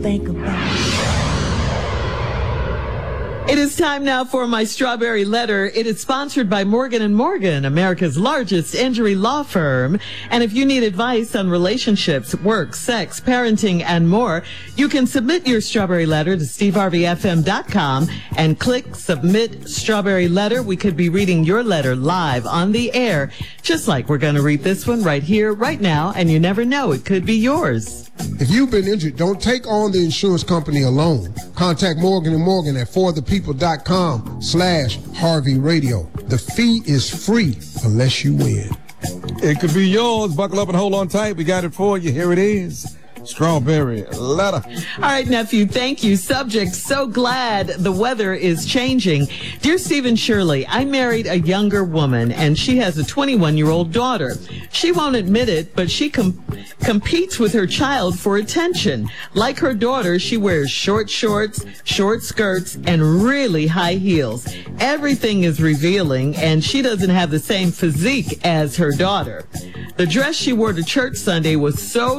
think about it. It is time now for my Strawberry Letter. It is sponsored by Morgan & Morgan, America's largest injury law firm. And if you need advice on relationships, work, sex, parenting, and more, you can submit your Strawberry Letter to steveharveyfm.com and click Submit Strawberry Letter. We could be reading your letter live on the air, just like we're going to read this one right here, right now, and you never know, it could be yours. If you've been injured, don't take on the insurance company alone. Contact Morgan & Morgan at forthepeople.com/Harvey Radio. The fee is free unless you win. It could be yours. Buckle up and hold on tight. We got it for you. Here it is. Strawberry Letter. All right, nephew, thank you. Subject, so glad the weather is changing. Dear Stephen Shirley, I married a younger woman, and she has a 21-year-old daughter. She won't admit it, but she competes with her child for attention. Like her daughter, she wears short shorts, short skirts, and really high heels. Everything is revealing, and she doesn't have the same physique as her daughter. The dress she wore to church Sunday was so